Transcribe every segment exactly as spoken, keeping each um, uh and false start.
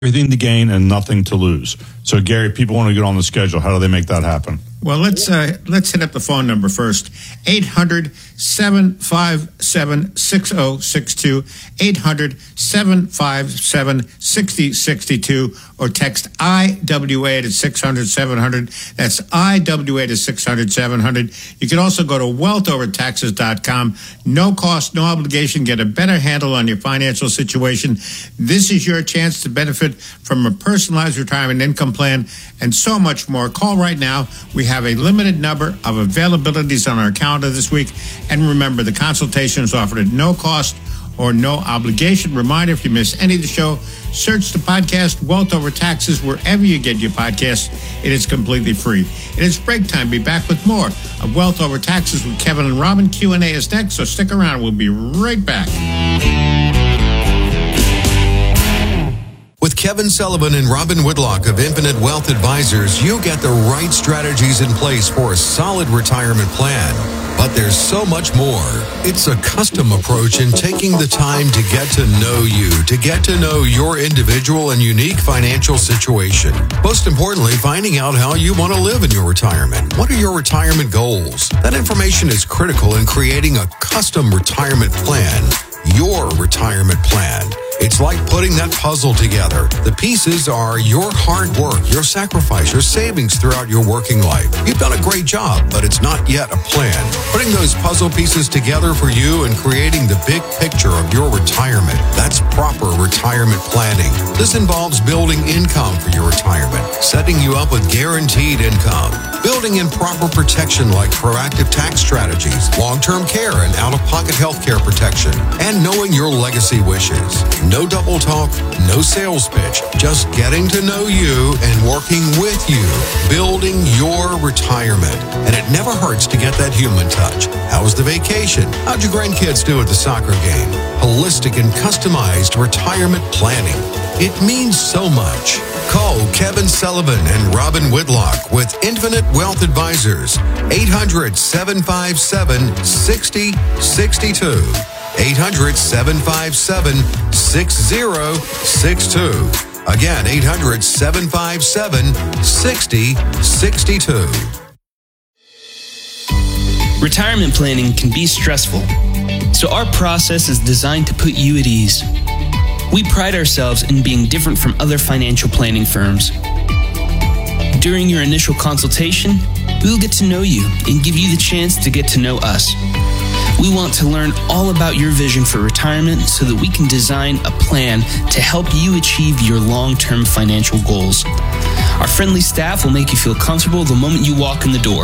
everything to gain and nothing to lose. So, Gary, people want to get on the schedule. How do they make that happen? Well, let's uh, let's hit up the phone number first. eight hundred, seven five seven, six zero six two, eight hundred, seven five seven, six zero six two, or text I W A to six hundred, seven hundred. That's I W A to six hundred, seven hundred. You can also go to wealth over taxes dot com. No cost, no obligation. Get a better handle on your financial situation. This is your chance to benefit from a personalized retirement income plan and so much more. Call right now. We have a limited number of availabilities on our calendar this week. And remember, the consultation is offered at no cost or no obligation. Reminder, if you miss any of the show, search the podcast Wealth Over Taxes wherever you get your podcasts. It is completely free. It is break time. Be back with more of Wealth Over Taxes with Kevin and Robin. Q and A is next, so stick around. We'll be right back. With Kevin Sullivan and Robin Whitlock of Infinite Wealth Advisors, you get the right strategies in place for a solid retirement plan. But there's so much more. It's a custom approach in taking the time to get to know you, to get to know your individual and unique financial situation. Most importantly, finding out how you want to live in your retirement. What are your retirement goals? That information is critical in creating a custom retirement plan. Your retirement plan. It's like putting that puzzle together. The pieces are your hard work, your sacrifice, your savings throughout your working life. You've done a great job, but it's not yet a plan. Putting those puzzle pieces together for you and creating the big picture of your retirement. That's proper retirement planning. This involves building income for your retirement, setting you up with guaranteed income, building in proper protection like proactive tax strategies, long-term care and out-of-pocket health care protection, and knowing your legacy wishes. No double talk, no sales pitch, just getting to know you and working with you, building your retirement. And it never hurts to get that human touch. How was the vacation? How'd your grandkids do at the soccer game? Holistic and customized retirement planning. It means so much. Call Kevin Sullivan and Robin Whitlock with Infinite Wealth Advisors, eight hundred, seven five seven, six zero six two. eight hundred, seven five seven, six zero six two. Again, eight hundred, seven five seven, six zero six two. Retirement planning can be stressful, so our process is designed to put you at ease. We pride ourselves in being different from other financial planning firms. During your initial consultation, we will get to know you and give you the chance to get to know us. We want to learn all about your vision for retirement so that we can design a plan to help you achieve your long-term financial goals. Our friendly staff will make you feel comfortable the moment you walk in the door.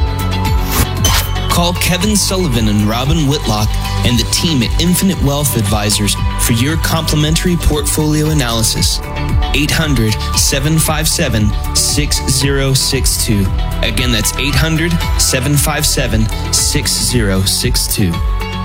Call Kevin Sullivan and Robin Whitlock and the team at Infinite Wealth Advisors for your complimentary portfolio analysis. eight hundred, seven five seven, six zero six two. Again, that's eight hundred, seven five seven, six zero six two.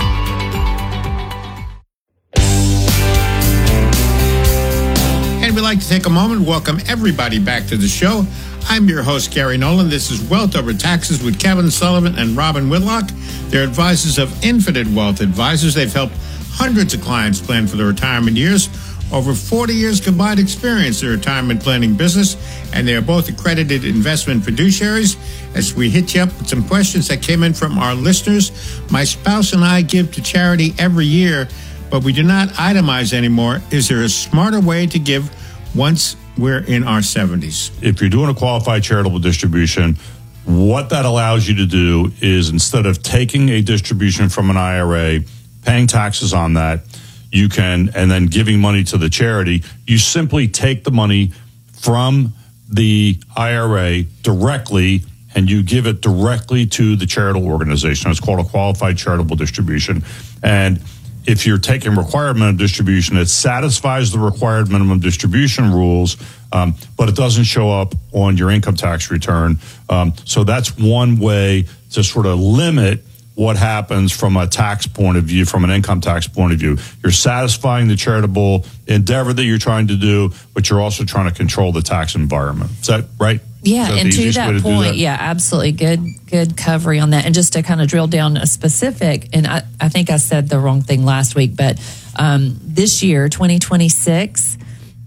And we'd like to take a moment and welcome everybody back to the show. I'm your host, Gary Nolan. This is Wealth Over Taxes with Kevin Sullivan and Robin Whitlock. They're advisors of Infinite Wealth Advisors. They've helped hundreds of clients plan for their retirement years. Over forty years combined experience in the retirement planning business, and they are both accredited investment fiduciaries. As we hit you up with some questions that came in from our listeners, my spouse and I give to charity every year, but we do not itemize anymore. Is there a smarter way to give once we're in our seventies? If you're doing a qualified charitable distribution, what that allows you to do is, instead of taking a distribution from an I R A, paying taxes on that, you can, and then giving money to the charity, you simply take the money from the I R A directly and you give it directly to the charitable organization. It's called a qualified charitable distribution. And if you're taking required minimum distribution, it satisfies the required minimum distribution rules, um, but it doesn't show up on your income tax return. Um, so that's one way to sort of limit what happens from a tax point of view, from an income tax point of view. You're satisfying the charitable endeavor that you're trying to do, but you're also trying to control the tax environment. Is that right? Yeah, that and to that to point, that? yeah, absolutely. Good good covering on that. And just to kind of drill down a specific, and I, I think I said the wrong thing last week, but um, this year, twenty twenty-six,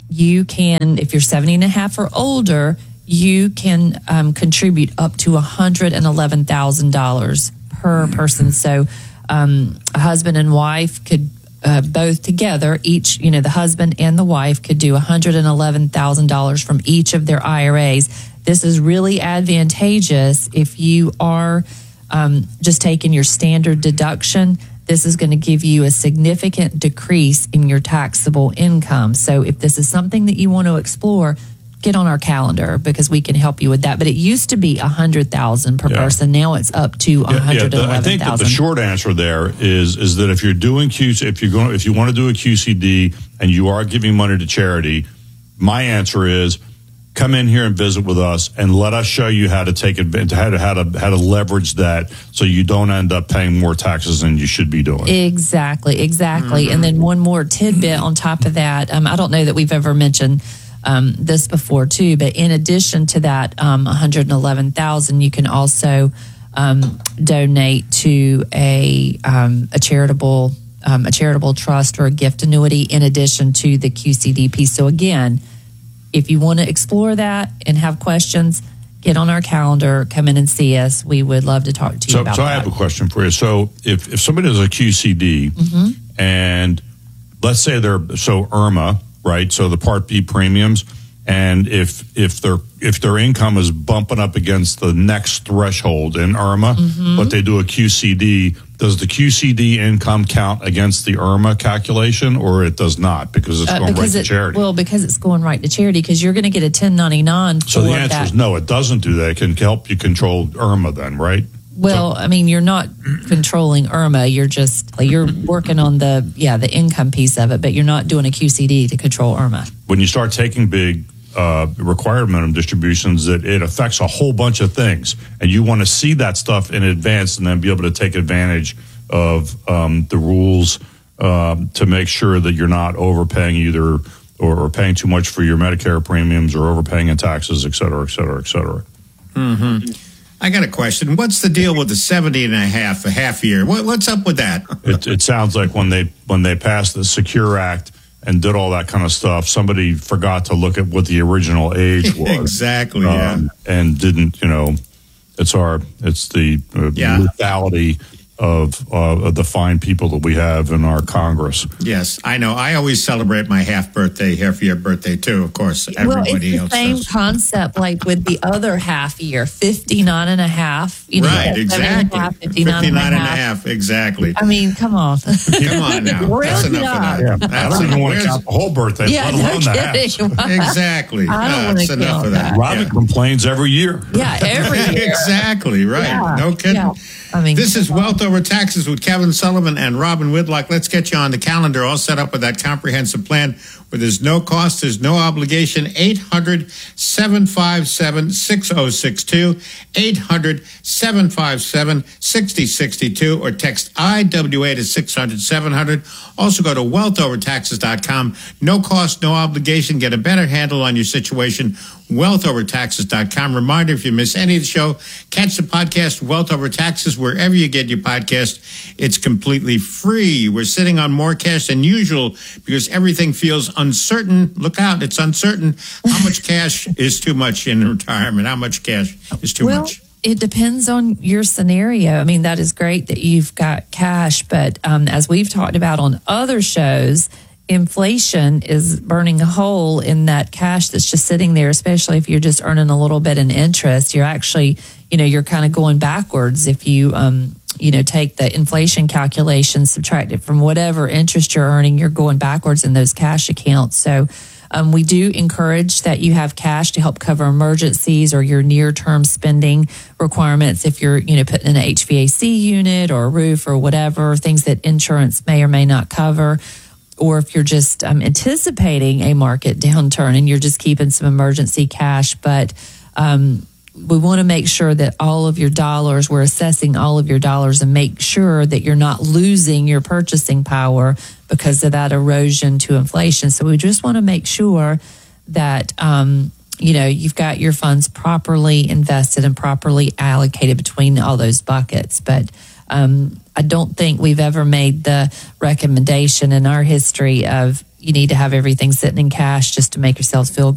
you can, if you're seventy and a half or older, you can um, contribute up to one hundred eleven thousand dollars per person. So um, a husband and wife could uh, both together, each, you know, the husband and the wife could do one hundred eleven thousand dollars from each of their I R As. This is really advantageous if you are um, just taking your standard deduction. This is going to give you a significant decrease in your taxable income. So if this is something that you want to explore, get on our calendar because we can help you with that. But it used to be one hundred thousand dollars per Yeah. person. Now it's up to one hundred eleven thousand dollars. Yeah, I think that the short answer there is is that if you're doing Q, if you're going, if you want to do a Q C D and you are giving money to charity, my answer is come in here and visit with us and let us show you how to take advantage, how to how to how to leverage that so you don't end up paying more taxes than you should be doing. Exactly, exactly. Mm-hmm. And then one more tidbit on top of that. Um, I don't know that we've ever mentioned Um, this before too, but in addition to that um, one hundred eleven thousand, you can also um, donate to a um, a charitable um, a charitable trust or a gift annuity in addition to the Q C D piece. So again, if you want to explore that and have questions, get on our calendar, come in and see us. We would love to talk to you so, about so that. So I have a question for you. So if if somebody does a Q C D mm-hmm. and let's say they're so IRMA. Right, so the Part B premiums, and if if their if their income is bumping up against the next threshold in IRMA, mm-hmm. but they do a Q C D, does the Q C D income count against the IRMA calculation, or it does not because it's uh, going because right it, to charity? Well, because it's going right to charity, because you're going to get a ten ninety-nine. So the answer that. is no, it doesn't do that. It can help you control IRMA then, right? Well, I mean, you're not controlling IRMA. You're just you're working on the yeah the income piece of it, but you're not doing a Q C D to control IRMA. When you start taking big uh, required minimum distributions, that it affects a whole bunch of things, and you want to see that stuff in advance, and then be able to take advantage of um, the rules um, to make sure that you're not overpaying either or, or paying too much for your Medicare premiums or overpaying in taxes, et cetera, et cetera, et cetera. Mm-hmm. I got a question. What's the deal with the seventy and a half, a half year? What, what's up with that? it, it sounds like when they when they passed the Secure Act and did all that kind of stuff, somebody forgot to look at what the original age was. Exactly, um, yeah. And didn't, you know, it's our, it's the uh, yeah. lethality of, uh, of the fine people that we have in our Congress. Yes, I know. I always celebrate my half birthday, half year birthday too, of course. Everybody well, it's the else same does. concept like with the other half year, fifty-nine and a half. You know, right, exactly. Half, fifty-nine, fifty-nine and, and a half, exactly. I mean, come on. Come on now. That's enough of that. Yeah. That's I don't even want to where's- count the whole birthday, yeah, let no alone the half. kidding. Exactly. I don't Uh, wanna That's enough count of that. that. Robin Yeah. complains every year. Yeah, every year. Exactly, right. Yeah, No kidding. yeah. I mean, This is Wealth Over Taxes with Kevin Sullivan and Robin Whitlock. Let's get you on the calendar, all set up with that comprehensive plan where there's no cost, there's no obligation. eight hundred, seven five seven, six oh six two, eight hundred, seven five seven, six oh six two, or text I W A to six hundred, seven hundred. Also go to wealth over taxes dot com. No cost, no obligation. Get a better handle on your situation. wealth over taxes dot com. Reminder, if you miss any of the show, catch the podcast Wealth Over Taxes wherever you get your podcast. It's completely free. We're sitting on more cash than usual because everything feels uncertain. Look out, it's uncertain. How much cash is too much in retirement? How much cash is too well, much? It depends on your scenario. I mean, that is great that you've got cash, but um, as we've talked about on other shows, inflation is burning a hole in that cash that's just sitting there, especially if you're just earning a little bit in interest. You're actually, you know, you're kind of going backwards if you, um, you know, take the inflation calculation, subtract it from whatever interest you're earning, you're going backwards in those cash accounts. So um, we do encourage that you have cash to help cover emergencies or your near-term spending requirements if you're, you know, putting in an H V A C unit or a roof or whatever, things that insurance may or may not cover. Or if you're just um, anticipating a market downturn and you're just keeping some emergency cash. But um, we want to make sure that all of your dollars, we're assessing all of your dollars and make sure that you're not losing your purchasing power because of that erosion to inflation. So we just want to make sure that, um, you know, you've got your funds properly invested and properly allocated between all those buckets. But um, I don't think we've ever made the recommendation in our history of you need to have everything sitting in cash just to make yourselves feel